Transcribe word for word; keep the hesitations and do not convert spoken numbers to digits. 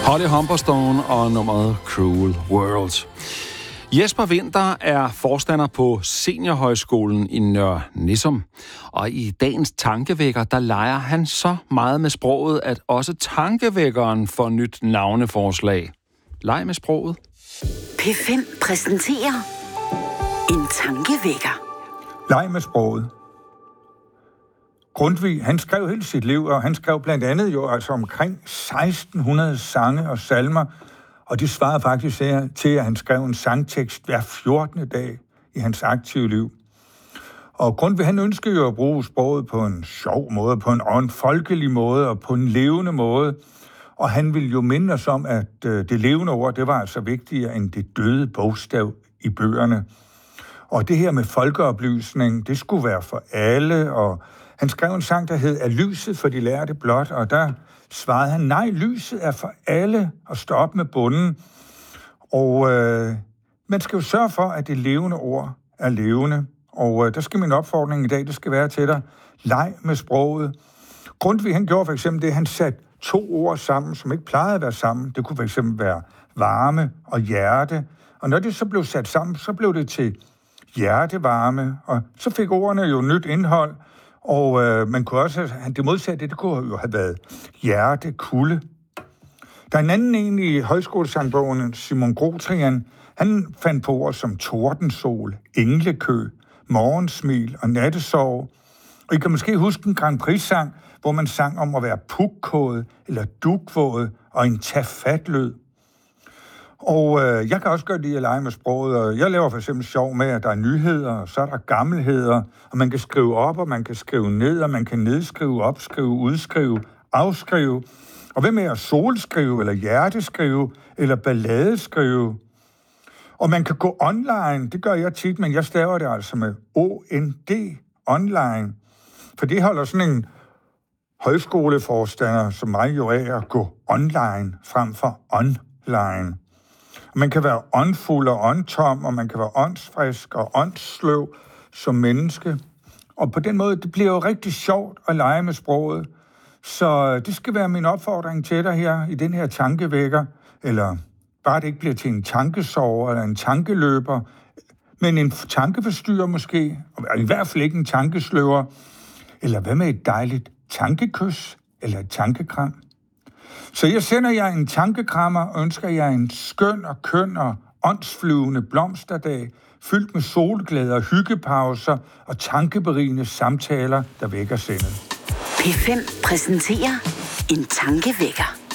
Holly Humberstone og nummeret Cruel World. Jesper Winther er forstander på Seniorhøjskolen i Nørre Nissum. Og i dagens tankevækker, der leger han så meget med sproget, at også tankevækkeren får nyt navneforslag. Leg med sproget. P fem præsenterer en tankevækker. Leg med sproget. Grundtvig, han skrev hele sit liv, og han skrev blandt andet jo altså omkring seksten hundrede sange og salmer, og det svarede faktisk til, at han skrev en sangtekst hver fjortende dag i hans aktive liv. Og Grundtvig, han ønskede jo at bruge sproget på en sjov måde, på en, en folkelig måde og på en levende måde. Og han ville jo minde os om, at øh, det levende ord, det var altså vigtigere end det døde bogstav i bøgerne. Og det her med folkeoplysning, det skulle være for alle, og han skrev en sang, der hed Er lyset for de lærte blot, og der svarede han, nej, lyset er for alle, og stå op med bunden. Og øh, man skal jo sørge for, at det levende ord er levende. Og øh, der skal min opfordring i dag, det skal være til dig, leg med sproget. Grundtvig, han gjorde for eksempel det, han satte to ord sammen, som ikke plejede at være sammen. Det kunne for eksempel være varme og hjerte. Og når det så blev sat sammen, så blev det til hjertevarme, og så fik ordene jo nyt indhold. Og øh, man kunne også have, det modsatte, det kunne jo have været hjertekulde. Der er en anden en i højskolesangbogen, Simon Grotrian, han fandt på ord som tordensol, englekø, morgensmil og nattesov. Og I kan måske huske en Grand Prix-sang, hvor man sang om at være pukkåde eller dugvåde og en tafatlød. Og øh, jeg kan også gøre det at lege med sproget, og jeg laver for eksempel sjov med, at der er nyheder, og så er der gammelheder, og man kan skrive op, og man kan skrive ned, og man kan nedskrive, opskrive, udskrive, afskrive. Og hvad med at solskrive, eller hjerteskrive, eller balladeskrive? Og man kan gå online, det gør jeg tit, men jeg staver det altså med O N D, online. For det holder sådan en højskoleforstander som mig jo af at gå online frem for online. Man kan være åndfuld og åndtom, og man kan være åndsfrisk og åndssløv som menneske. Og på den måde, det bliver jo rigtig sjovt at lege med sproget. Så det skal være min opfordring til dig her i den her tankevækker, eller bare det ikke bliver til en tankesover eller en tankeløber, men en tankeforstyrrer måske, og i hvert fald ikke en tankesløver. Eller hvad med et dejligt tankekys eller et tankekram? Så jeg sender jer en tankekrammer og ønsker jer en skøn og køn og åndsflyvende blomsterdag, fyldt med solglæder og hyggepauser og tankeberigende samtaler, der vækker sindet. P fem præsenterer en tankevækker.